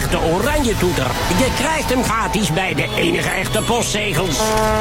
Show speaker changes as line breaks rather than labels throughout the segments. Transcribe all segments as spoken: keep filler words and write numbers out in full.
echte oranje toeter. Je krijgt hem gratis bij de enige echte postzegels.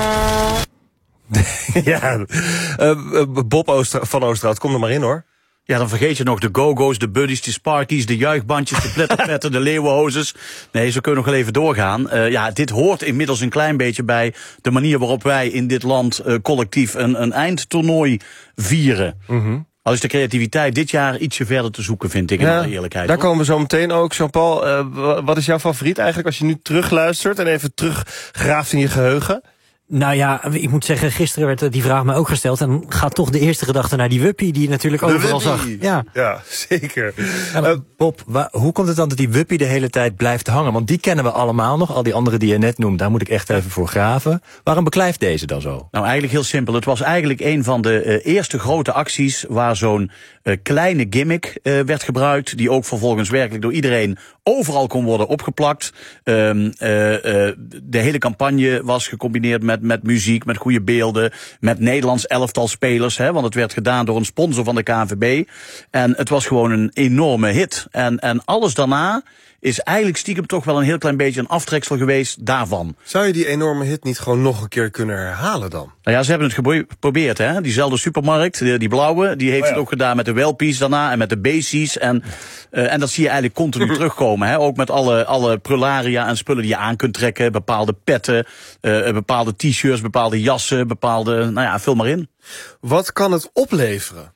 Ja, uh, Bob Ooster, van Oosterhout, kom er maar in hoor.
Ja, dan vergeet je nog de go-go's, de buddies, de sparkies, de juichbandjes, de pletterpetten, de leeuwenhozes. Nee, zo kunnen we nog wel even doorgaan. Uh, ja, dit hoort inmiddels een klein beetje bij de manier waarop wij in dit land uh, collectief een, een eindtoernooi vieren. Mm-hmm. Al is de creativiteit dit jaar ietsje verder te zoeken, vind ik, in
ja,
alle eerlijkheid.
Daar hoor. Komen we zo meteen ook. Jean-Paul, uh, wat is jouw favoriet eigenlijk als je nu terugluistert en even teruggraaft in je geheugen?
Nou ja, ik moet zeggen, gisteren werd die vraag mij ook gesteld. En dan gaat toch de eerste gedachte naar die wuppie die je natuurlijk
de
overal
wuppie.
zag. Ja,
ja zeker.
Ja, uh, Bob, waar, hoe komt het dan dat die wuppie de hele tijd blijft hangen? Want die kennen we allemaal nog. Al die anderen die je net noemt, daar moet ik echt even voor graven. Waarom beklijft deze dan zo?
Nou, eigenlijk heel simpel. Het was eigenlijk een van de uh, eerste grote acties waar zo'n uh, kleine gimmick uh, werd gebruikt. Die ook vervolgens werkelijk door iedereen overal kon worden opgeplakt. Um, uh, uh, de hele campagne was gecombineerd met, met muziek, met goede beelden, met Nederlands elftal spelers. Hè, want het werd gedaan door een sponsor van de K N V B. En het was gewoon een enorme hit. En, en alles daarna is eigenlijk stiekem toch wel een heel klein beetje een aftreksel geweest daarvan.
Zou je die enorme hit niet gewoon nog een keer kunnen herhalen dan?
Nou ja, ze hebben het geprobeerd, hè. Diezelfde supermarkt, die, die blauwe, die heeft oh ja. het ook gedaan met de Welpies daarna en met de Basies. En, uh, en dat zie je eigenlijk continu terugkomen, hè. Ook met alle, alle prularia en spullen die je aan kunt trekken. Bepaalde petten, uh, bepaalde t-shirts, bepaalde jassen, bepaalde, nou ja, vul maar in.
Wat kan het opleveren?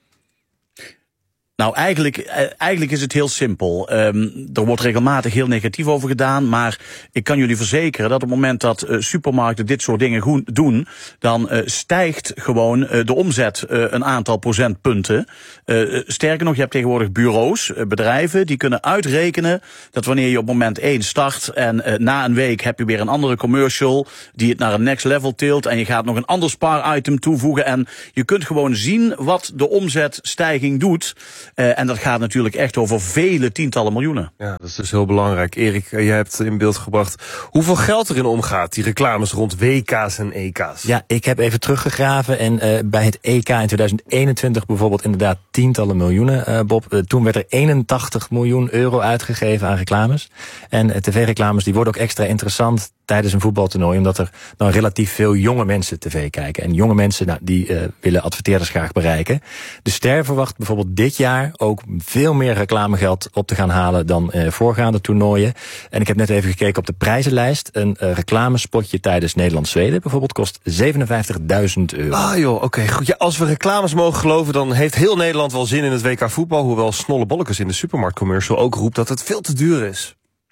Nou, eigenlijk, eigenlijk is het heel simpel. Um, er wordt regelmatig heel negatief over gedaan, maar ik kan jullie verzekeren dat op het moment dat uh, supermarkten dit soort dingen goed doen, dan uh, stijgt gewoon uh, de omzet uh, een aantal procentpunten. Uh, sterker nog, je hebt tegenwoordig bureaus, uh, bedrijven, die kunnen uitrekenen dat wanneer je op moment één start en uh, na een week heb je weer een andere commercial die het naar een next level tilt en je gaat nog een ander spaar-item toevoegen en je kunt gewoon zien wat de omzetstijging doet. Uh, en dat gaat natuurlijk echt over vele tientallen miljoenen.
Ja, dat is dus heel belangrijk. Erik, jij hebt in beeld gebracht hoeveel geld erin omgaat, die reclames rond W K's en E K's.
Ja, ik heb even teruggegraven en uh, bij het E K in tweeduizend eenentwintig bijvoorbeeld inderdaad tientallen miljoenen, uh, Bob. Uh, toen werd er eenentachtig miljoen euro uitgegeven aan reclames. En uh, tv-reclames die worden ook extra interessant tijdens een voetbaltoernooi, omdat er dan relatief veel jonge mensen tv kijken. En jonge mensen, nou, die uh, willen adverteerders graag bereiken. De Ster verwacht bijvoorbeeld dit jaar ook veel meer reclamegeld op te gaan halen dan uh, voorgaande toernooien. En ik heb net even gekeken op de prijzenlijst. Een uh, reclamespotje tijdens Nederland-Zweden bijvoorbeeld kost zevenenvijftigduizend euro.
Ah joh, oké, okay, goed. Ja, als we reclames mogen geloven, dan heeft heel Nederland wel zin in het W K voetbal. Hoewel Snolle Bollekes in de supermarktcommercial ook roept dat het veel te duur is.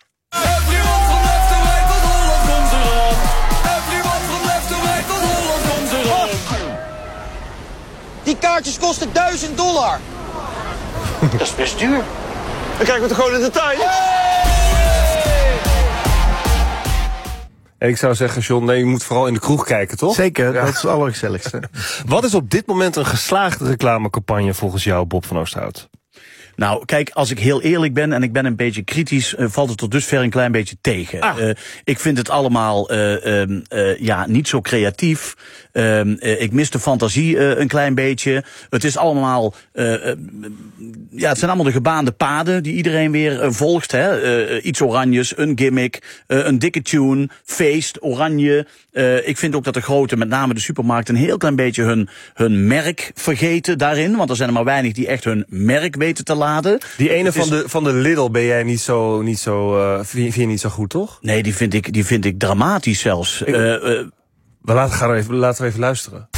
Die kaartjes kosten duizend dollar.
Dat is best duur.
Dan kijken we toch gewoon in de tuin. En ik zou zeggen, John, nee, je moet vooral in de kroeg kijken, toch?
Zeker,
ja.
Dat is het allergezelligste.
Wat is op dit moment een geslaagde reclamecampagne volgens jou, Bob van Oosterhout?
Nou, kijk, als ik heel eerlijk ben en ik ben een beetje kritisch, uh, valt het tot dusver een klein beetje tegen. Ah. Uh, ik vind het allemaal uh, uh, uh, ja, niet zo creatief. Uh, uh, ik mis de fantasie uh, een klein beetje. Het is allemaal, uh, uh, ja, het zijn allemaal de gebaande paden die iedereen weer uh, volgt. Hè? Uh, iets oranjes, een gimmick, uh, een dikke tune, feest, oranje. Uh, ik vind ook dat de grote, met name de supermarkten, een heel klein beetje hun, hun merk vergeten daarin. Want er zijn er maar weinig die echt hun merk weten te laden.
Die ene
het
van,
is...
de, van de Lidl ben jij niet zo, niet zo, uh, vind, vind je niet zo goed, toch?
Nee, die vind ik, die vind ik dramatisch zelfs. Ik... Uh, uh,
we laten, gaan we even, laten we even luisteren.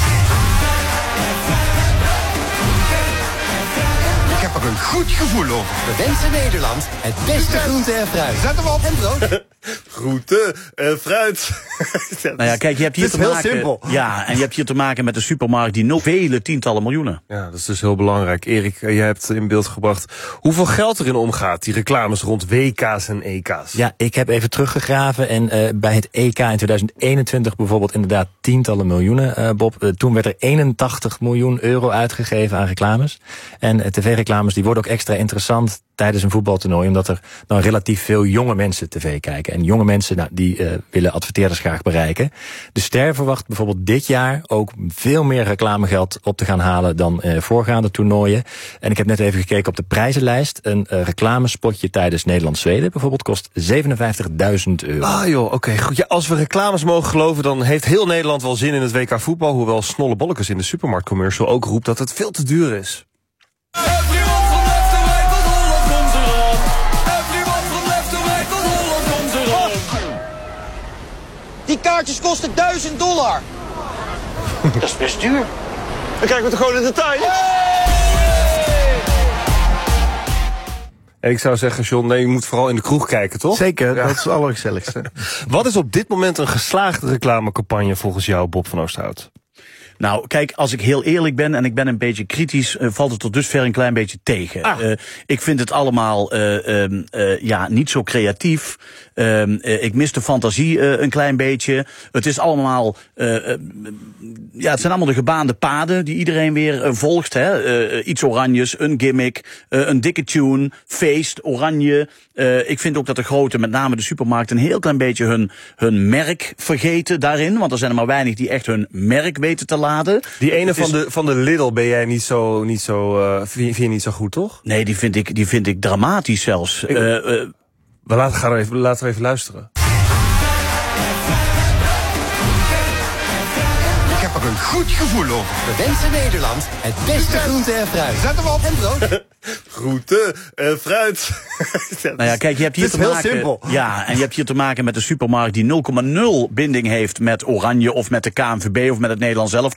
Ik heb er een goed gevoel over. We wensen Nederland het beste groente en fruit. Zet hem op. En brood.
Groente en fruit.
Nou ja, kijk, je hebt hier
het is
te
heel
maken.
Simpel.
Ja, en je hebt hier te maken met een supermarkt die nog vele tientallen miljoenen.
Ja, dat is dus heel belangrijk. Erik, jij hebt in beeld gebracht hoeveel geld erin omgaat, die reclames rond W K's en E K's.
Ja, ik heb even teruggegraven en uh, bij het E K in tweeduizend eenentwintig bijvoorbeeld inderdaad tientallen miljoenen, uh, Bob. Uh, toen werd er eenentachtig miljoen euro uitgegeven aan reclames. En uh, tv-reclames die worden ook extra interessant tijdens een voetbaltoernooi, omdat er dan relatief veel jonge mensen tv kijken. En jonge mensen, nou, die uh, willen adverteerders graag bereiken. De Ster verwacht bijvoorbeeld dit jaar ook veel meer reclamegeld op te gaan halen dan uh, voorgaande toernooien. En ik heb net even gekeken op de prijzenlijst. Een uh, reclamespotje tijdens Nederland-Zweden bijvoorbeeld kost zevenenvijftigduizend euro.
Ah joh, oké, okay, goed. Ja, als we reclames mogen geloven, dan heeft heel Nederland wel zin in het W K voetbal. Hoewel Snolle Bollekes in de supermarktcommercial ook roept dat het veel te duur is.
Die kaartjes kosten duizend dollar.
Dat is best duur.
Dan kijken we toch gewoon in de tuin. En ik zou zeggen, John, nee, je moet vooral in de kroeg kijken, toch?
Zeker,
ja.
Dat is het allergezelligste.
Wat is op dit moment een geslaagde reclamecampagne volgens jou, Bob van Oosterhout?
Nou, kijk, als ik heel eerlijk ben en ik ben een beetje kritisch, uh, valt het tot dusver een klein beetje tegen. Ah. Uh, ik vind het allemaal uh, uh, uh, ja, niet zo creatief. Uh, uh, ik mis de fantasie uh, een klein beetje. Het is allemaal, uh, uh, ja, het zijn allemaal de gebaande paden die iedereen weer uh, volgt. Hè? Uh, iets oranjes, een gimmick, uh, een dikke tune, feest, oranje. Uh, ik vind ook dat de grote, met name de supermarkten, een heel klein beetje hun, hun merk vergeten daarin. Want er zijn er maar weinig die echt hun merk weten te laden.
Die ene
Het
van,
is...
de, van de Lidl ben jij niet zo, niet zo, uh, vind, vind je niet zo goed, toch?
Nee, die vind ik, die vind ik dramatisch zelfs.
Ik...
Uh, uh,
we laten, gaan we even, laten we even luisteren.
Ik heb er een goed gevoel over. We wensen Nederland het beste groente en fruit. Zet hem op. En brood.
Groente en fruit.
Nou ja, kijk, je hebt hier
het is
te
heel
maken.
simpel.
Ja, en je hebt hier te maken met een supermarkt die nul komma nul binding heeft met Oranje of met de K N V B of met het Nederlands elftal.